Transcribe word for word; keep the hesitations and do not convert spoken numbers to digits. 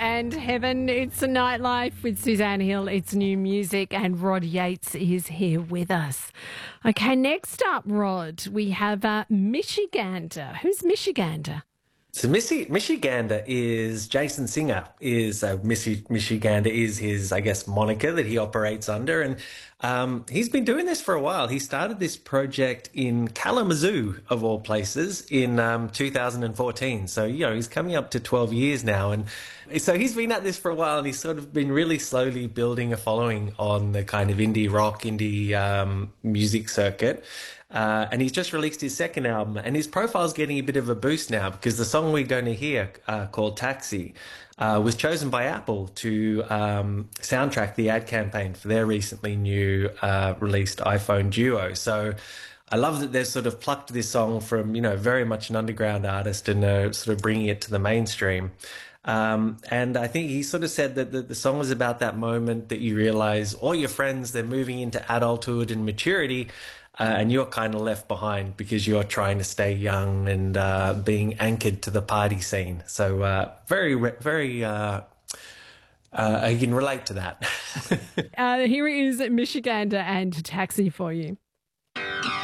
and Heaven. It's a Nightlife with Suzanne Hill. It's new music, and Rod Yates is here with us. Okay, next up, Rod, we have uh, Michigander. Who's Michigander? So Missy, Michigander is Jason Singer is uh, Missy, Michigander is his, I guess, moniker that he operates under. And um, he's been doing this for a while. He started this project in Kalamazoo, of all places, in um, two thousand fourteen. So, you know, he's coming up to twelve years now. And so he's been at this for a while, and he's sort of been really slowly building a following on the kind of indie rock, indie um, music circuit. Uh, and he's just released his second album, and his profile's getting a bit of a boost now because the song we're going to hear, uh, called Taxi, uh, was chosen by Apple to um, soundtrack the ad campaign for their recently new uh, released iPhone Duo. So I love that they've sort of plucked this song from, you know, very much an underground artist and uh, sort of bringing it to the mainstream. Um, and I think he sort of said that the, the song was about that moment that you realize all your friends, they're moving into adulthood and maturity, uh, and you're kind of left behind because you're trying to stay young and uh, being anchored to the party scene. So uh, very, very, uh, uh, I can relate to that. uh, here is Michigander and Taxi for you.